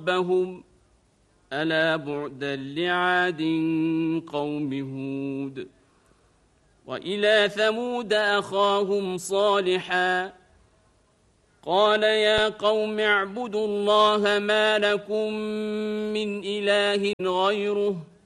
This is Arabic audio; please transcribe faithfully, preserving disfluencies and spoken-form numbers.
ربهم ألا بعدا لعاد قوم هود. وإلى ثمود أخاهم صالحا قال يا قوم اعبدوا الله ما لكم من إله غيره